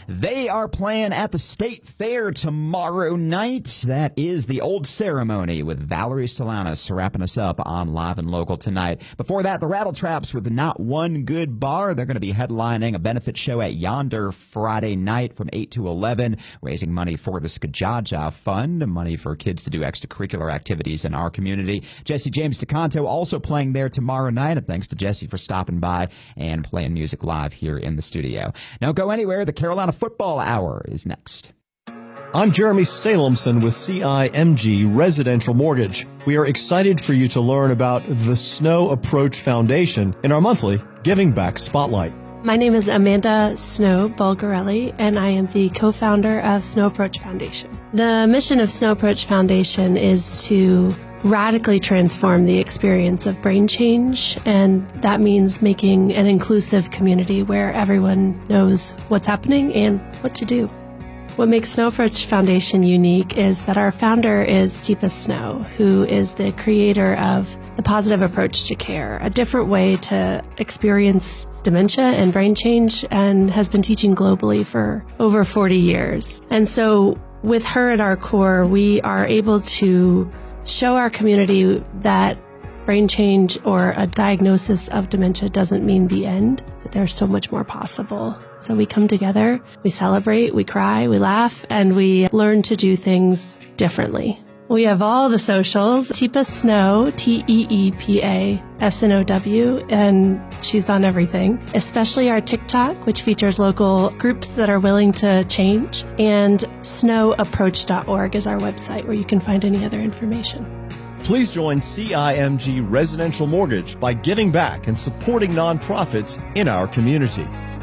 They are playing at the State Fair tomorrow night. That is the Old Ceremony with Valerie Solanas wrapping us up on Live and Local tonight. Before that, the Rattletraps with Not One Good Bar. They're going to be headlining a benefit show at Yonder Friday night from 8 to 11, raising money for the Skajaja Fund, money for kids to do extracurricular activities in our community. Jesse James DeCanto also playing there tomorrow night, and thanks to Jesse for stopping by and playing music live here in the studio. Don't go anywhere. The Carolina Football Hour is next. I'm Jeremy Salemson with CIMG Residential Mortgage. We are excited for you to learn about the Snow Approach Foundation in our monthly Giving Back Spotlight. My name is Amanda Snow Bulgarelli, and I am the co-founder of Snow Approach Foundation. The mission of Snow Approach Foundation is to radically transform the experience of brain change, and that means making an inclusive community where everyone knows what's happening and what to do. What makes Snow Approach Foundation unique is that our founder is Teepa Snow, who is the creator of the Positive Approach to Care, a different way to experience dementia and brain change, and has been teaching globally for over 40 years. And so with her at our core, we are able to show our community that brain change or a diagnosis of dementia doesn't mean the end, that there's so much more possible. So we come together, we celebrate, we cry, we laugh, and we learn to do things differently. We have all the socials, Teepa Snow, Teepa Snow, and she's on everything, especially our TikTok, which features local groups that are willing to change, and snowapproach.org is our website where you can find any other information. Please join CIMG Residential Mortgage by giving back and supporting nonprofits in our community.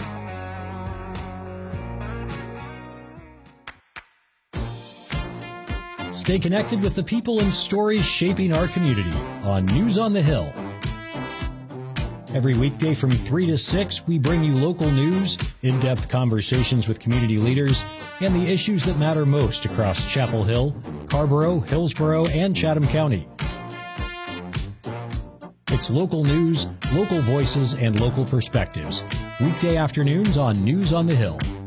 Stay connected with the people and stories shaping our community on News on the Hill. Every weekday from 3 to 6, we bring you local news, in-depth conversations with community leaders, and the issues that matter most across Chapel Hill, Carrboro, Hillsborough, and Chatham County. It's local news, local voices, and local perspectives. Weekday afternoons on News on the Hill.